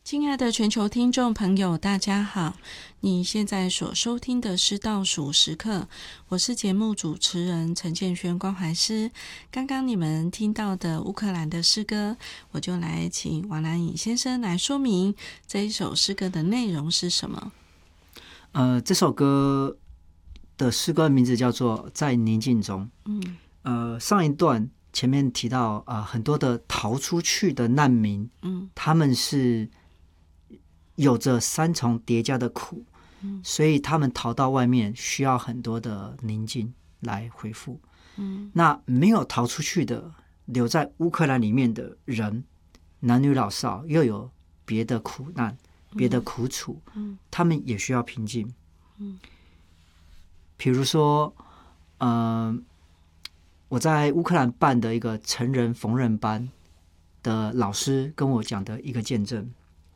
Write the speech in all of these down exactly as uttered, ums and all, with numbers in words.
亲爱的全球听众朋友，大家好！你现在所收听的是倒数时刻，我是节目主持人陈建轩关怀师。刚刚你们听到的乌克兰的诗歌，我就来请王南颖先生来说明这一首诗歌的内容是什么。 呃，这首歌的诗歌名字叫做《在宁静中》。 嗯， 呃，上一段前面提到，呃，很多的逃出去的难民， 嗯， 他们是有着三重叠加的苦， 嗯， 所以他们逃到外面需要很多的宁静来恢复。 嗯， 那没有逃出去的，留在乌克兰里面的人，男女老少又有别的苦难、别的苦楚， 嗯， 他们也需要平静。 嗯， 比如说，呃，我在乌克兰办的一个成人缝纫班的老师跟我讲的一个见证。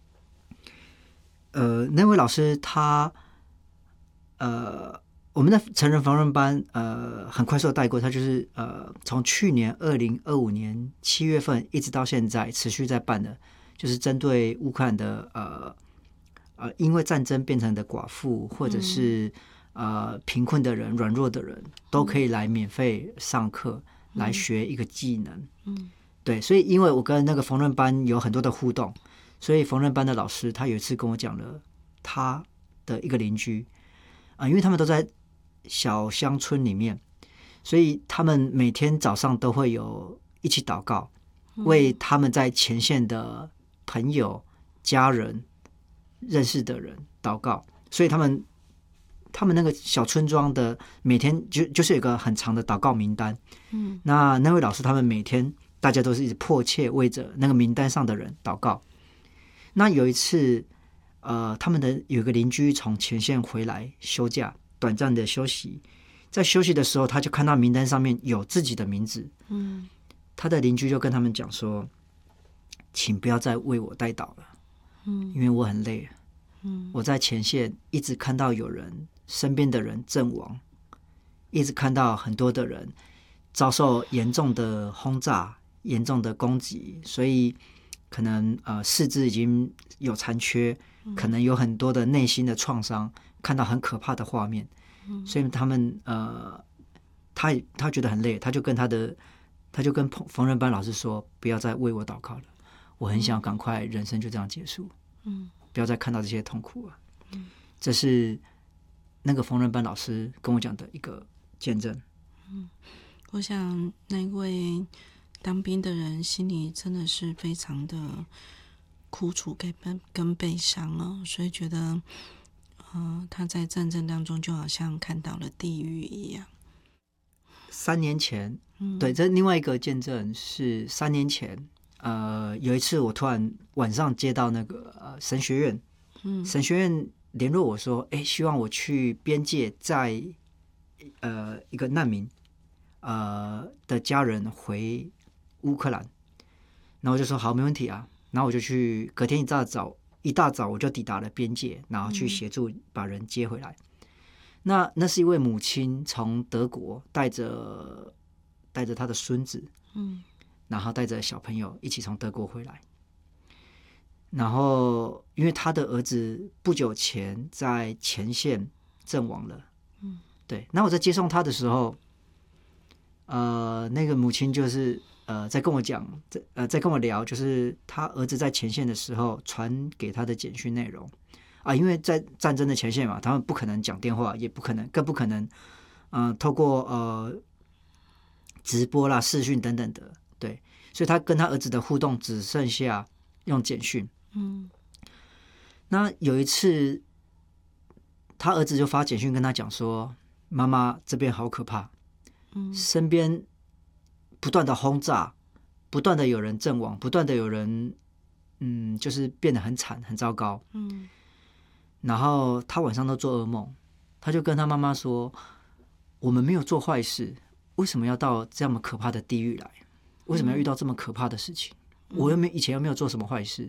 呃，那位老师他，呃，我们的成人缝纫班，呃，很快速的带过，他就是呃，从去年二零二五年七月份一直到现在持续在办的，就是针对乌克兰的呃呃，因为战争变成的寡妇，或者是、嗯、呃贫困的人、软弱的人，都可以来免费上课、嗯、来学一个技能。 嗯， 对，所以因为我跟那个缝纫班有很多的互动。所以缝纫班的老师他有一次跟我讲了他的一个邻居啊、呃，因为他们都在小乡村里面，所以他们每天早上都会有一起祷告，为他们在前线的朋友、家人、认识的人祷告。所以他们他们那个小村庄的每天就就是有一个很长的祷告名单。嗯，那那位老师他们每天大家都是一直迫切为着那个名单上的人祷告。那有一次，呃，他们的有个邻居从前线回来休假，短暂的休息，在休息的时候，他就看到名单上面有自己的名字。嗯，他的邻居就跟他们讲说：“请不要再为我代祷了，嗯，因为我很累了。嗯，我在前线一直看到有人身边的人阵亡，一直看到很多的人遭受严重的轰炸、严重的攻击，所以。”可能呃四肢已经有残缺，可能有很多的内心的创伤，看到很可怕的画面，嗯、所以他们呃他他觉得很累，他就跟他的他就跟缝纫班老师说，不要再为我祷告了，我很想赶快人生就这样结束，嗯，不要再看到这些痛苦了。嗯，这是那个缝纫班老师跟我讲的一个见证。 嗯，我想那位。当兵的人心里真的是非常的苦楚跟跟悲伤哦，所以觉得，呃，他在战争当中就好像看到了地狱一样。 三年前， 嗯、 对，这另外一个见证是三年前，呃，有一次我突然晚上接到那个呃神学院，嗯，神学院联络我说，哎，希望我去边界载呃一个难民呃的家人回。乌克兰，然后我就说好，没问题啊。然后我就去，隔天一大早一大早我就抵达了边界，然后去协助把人接回来。嗯、那那是一位母亲从德国带着带着她的孙子，嗯，然后带着小朋友一起从德国回来。然后因为他的儿子不久前在前线阵亡了，嗯，对。那我在接送他的时候，呃，那个母亲就是。呃，在跟我讲，在呃，在跟我聊，就是他儿子在前线的时候传给他的简讯内容啊，因为在战争的前线嘛，他们不可能讲电话，也不可能，更不可能，嗯、呃，透过呃直播啦、视讯等等的，对，所以他跟他儿子的互动只剩下用简讯。嗯，那有一次，他儿子就发简讯跟他讲说：“妈妈，这边好可怕，嗯，身边。”不断的轰炸，不断的有人阵亡，不断的有人，嗯，就是变得很惨、很糟糕。嗯，然后他晚上都做噩梦，他就跟他妈妈说：“我们没有做坏事，为什么要到这么可怕的地狱来？为什么要遇到这么可怕的事情？嗯、我又没以前又没有做什么坏事。”